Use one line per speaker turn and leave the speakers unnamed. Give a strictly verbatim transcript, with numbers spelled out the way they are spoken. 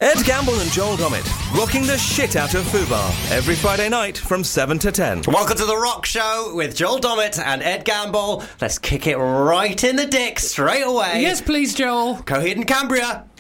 Ed Gamble and Joel Dommett, rocking the shit out of Fubar every Friday night from seven to ten.
Welcome to The Rock Show with Joel Dommett and Ed Gamble. Let's kick it right in the dick straight away.
Yes, please, Joel.
Coheed and Cambria.